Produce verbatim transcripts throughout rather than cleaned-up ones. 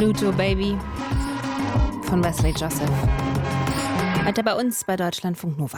Pluto Baby von Wesley Joseph. Heute bei uns bei Deutschlandfunk Nova.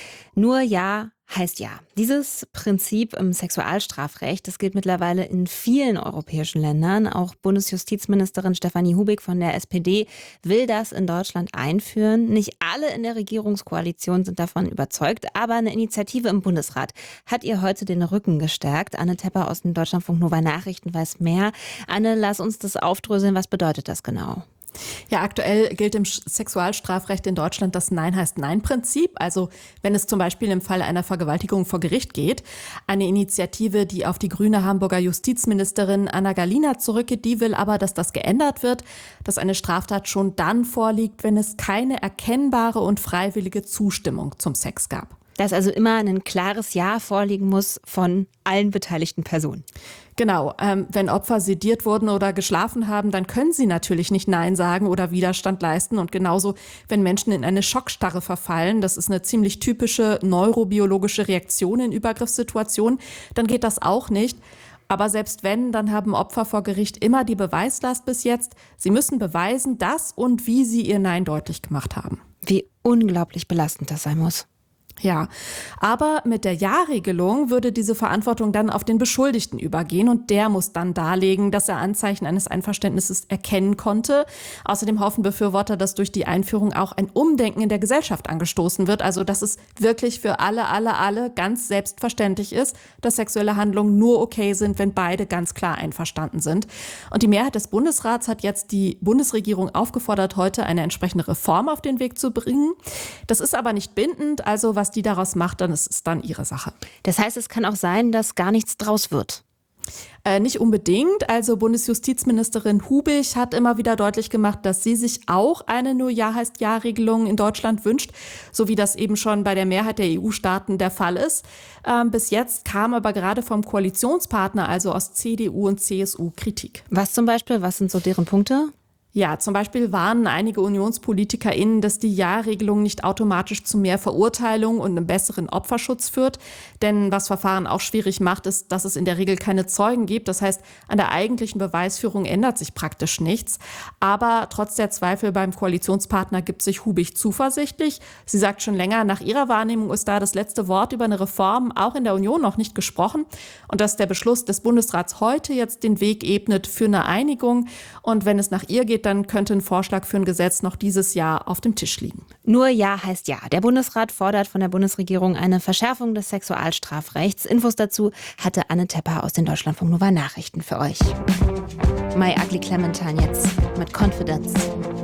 Nur Ja heißt Ja. Dieses Prinzip im Sexualstrafrecht, das gilt mittlerweile in vielen europäischen Ländern. Auch Bundesjustizministerin Stefanie Hubig von der S P D will das in Deutschland einführen. Nicht alle in der Regierungskoalition sind davon überzeugt, aber eine Initiative im Bundesrat hat ihr heute den Rücken gestärkt. Anne Tepper aus den Deutschlandfunk Nova Nachrichten weiß mehr. Anne, lass uns das aufdröseln. Was bedeutet das genau? Ja, aktuell gilt im Sexualstrafrecht in Deutschland das Nein heißt Nein-Prinzip. Also wenn es zum Beispiel im Fall einer Vergewaltigung vor Gericht geht. Eine Initiative, die auf die grüne Hamburger Justizministerin Anna Gallina zurückgeht, die will aber, dass das geändert wird, dass eine Straftat schon dann vorliegt, wenn es keine erkennbare und freiwillige Zustimmung zum Sex gab. Dass also immer ein klares Ja vorliegen muss von allen beteiligten Personen. Genau, ähm, wenn Opfer sediert wurden oder geschlafen haben, dann können sie natürlich nicht Nein sagen oder Widerstand leisten. Und genauso, wenn Menschen in eine Schockstarre verfallen, das ist eine ziemlich typische neurobiologische Reaktion in Übergriffssituationen, dann geht das auch nicht. Aber selbst wenn, dann haben Opfer vor Gericht immer die Beweislast bis jetzt. Sie müssen beweisen, dass und wie sie ihr Nein deutlich gemacht haben. Wie unglaublich belastend das sein muss. Ja, aber mit der Ja-Regelung würde diese Verantwortung dann auf den Beschuldigten übergehen und der muss dann darlegen, dass er Anzeichen eines Einverständnisses erkennen konnte. Außerdem hoffen Befürworter, dass durch die Einführung auch ein Umdenken in der Gesellschaft angestoßen wird, also dass es wirklich für alle, alle, alle ganz selbstverständlich ist, dass sexuelle Handlungen nur okay sind, wenn beide ganz klar einverstanden sind. Und die Mehrheit des Bundesrats hat jetzt die Bundesregierung aufgefordert, heute eine entsprechende Reform auf den Weg zu bringen. Das ist aber nicht bindend, also was die daraus macht, dann ist es dann ihre Sache. Das heißt, es kann auch sein, dass gar nichts draus wird. Äh, nicht unbedingt. Also Bundesjustizministerin Hubig hat immer wieder deutlich gemacht, dass sie sich auch eine nur Ja heißt Ja-Regelung in Deutschland wünscht, so wie das eben schon bei der Mehrheit der E U-Staaten der Fall ist. Ähm, bis jetzt kam aber gerade vom Koalitionspartner, also aus C D U und C S U, Kritik. Was zum Beispiel? Was sind so deren Punkte? Ja, zum Beispiel warnen einige UnionspolitikerInnen, dass die Ja-Regelung nicht automatisch zu mehr Verurteilung und einem besseren Opferschutz führt. Denn was Verfahren auch schwierig macht, ist, dass es in der Regel keine Zeugen gibt. Das heißt, an der eigentlichen Beweisführung ändert sich praktisch nichts. Aber trotz der Zweifel beim Koalitionspartner gibt sich Hubig zuversichtlich. Sie sagt schon länger, nach ihrer Wahrnehmung ist da das letzte Wort über eine Reform auch in der Union noch nicht gesprochen. Und dass der Beschluss des Bundesrats heute jetzt den Weg ebnet für eine Einigung. Und wenn es nach ihr geht, dann könnte ein Vorschlag für ein Gesetz noch dieses Jahr auf dem Tisch liegen. Nur Ja heißt Ja. Der Bundesrat fordert von der Bundesregierung eine Verschärfung des Sexualstrafrechts. Infos dazu hatte Anne Tepper aus den Deutschlandfunk Nova Nachrichten für euch. My Ugly Clementine jetzt mit Confidence.